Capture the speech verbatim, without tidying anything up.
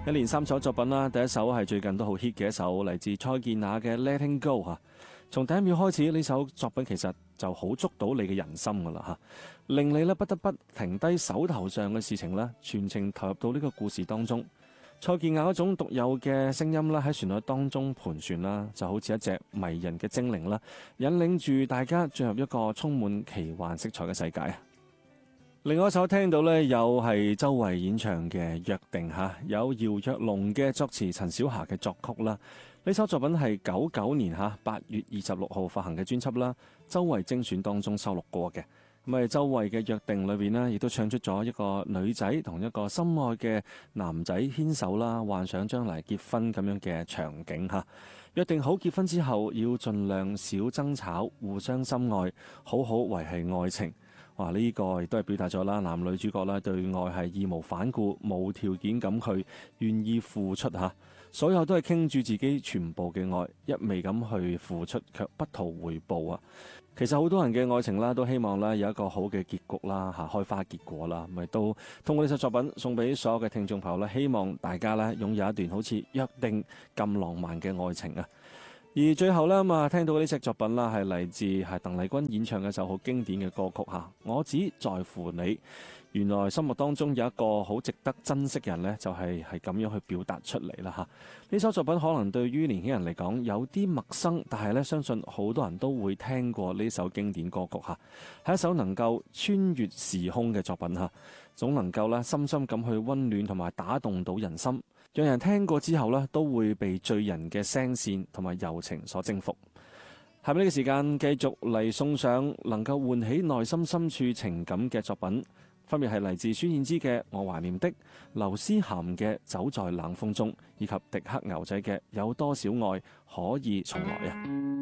一連三首作品啦，第一首係最近都好 hit 嘅一首，嚟自蔡健雅嘅《Letting Go》嚇。從第一秒開始，呢首作品其實就好捉到你嘅人心噶啦嚇，令你咧不得不停低手頭上嘅事情咧，全程投入到呢個故事當中。蔡健雅嗰種獨有嘅聲音啦，喺旋律當中盤旋啦，就好似一隻迷人嘅精靈啦，引領住大家進入一個充滿奇幻色彩嘅世界。另外一首聽到呢，又係周蕙演唱嘅《約定》嚇，有姚若龍嘅作詞，陳小霞嘅作曲啦。呢首作品係九九年嚇八月二十六號發行嘅專輯啦，周蕙精選當中收錄過嘅。咁啊，周蕙嘅《約定》裏邊呢，亦都唱出咗一個女仔同一個心愛嘅男仔牽手啦，幻想將來結婚咁樣嘅場景嚇。約定好結婚之後，要盡量少爭吵，互相深愛，好好維繫愛情。哇！呢、這個亦都係表達咗啦，男女主角啦對愛係義無反顧、無條件咁去願意付出嚇，所有都係傾住自己全部嘅愛，一味咁去付出，卻不圖回報啊！其實好多人嘅愛情啦，都希望啦有一個好嘅結局啦嚇，開花結果啦，咪都通過呢首作品送俾所有嘅聽眾朋友啦，希望大家咧擁有一段好似約定咁浪漫嘅愛情啊！而最後咧咁啊，聽到呢隻作品啦，係嚟自係鄧麗君演唱嘅一首好經典嘅歌曲嚇，我只在乎你。原來心目當中有一個好值得珍惜嘅人呢，就係係咁樣去表達出嚟啦嚇。呢首作品可能對於年輕人嚟講有啲陌生，但係咧相信好多人都會聽過呢首經典歌曲嚇，係一首能夠穿越時空嘅作品嚇，總能夠咧深深咁去溫暖同埋打動到人心，讓人聽過之後呢都會被醉人嘅聲線同埋柔情所征服。下面呢個時間繼續嚟送上能夠喚起內心深處情感嘅作品，分別係嚟自孫燕姿嘅《我懷念的》、劉思涵嘅《走在冷風中》，以及迪克牛仔嘅《有多少愛可以重來》啊！